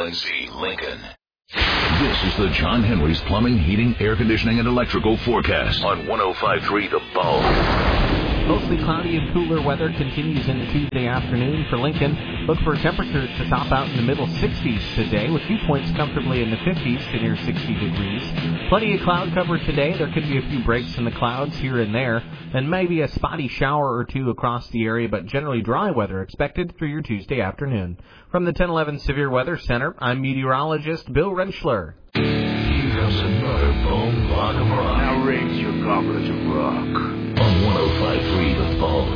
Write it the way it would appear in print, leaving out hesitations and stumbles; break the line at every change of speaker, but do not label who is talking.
UNC Lincoln. This is the John Henry's Plumbing, Heating, Air Conditioning, and Electrical forecast on 105.3 The Bulb.
Mostly cloudy and cooler weather continues into Tuesday afternoon for Lincoln. Look for temperatures to top out in the middle 60s today, with dew points comfortably in the 50s to near 60 degrees. Plenty of cloud cover today. There could be a few breaks in the clouds here and there, and maybe a spotty shower or two across the area, but generally dry weather expected for your Tuesday afternoon. From the 1011 Severe Weather Center, I'm meteorologist Bill Rentschler.
Here comes another bone block of rock.
Now raise your goblet of rock.
On 105.3 The Bulb.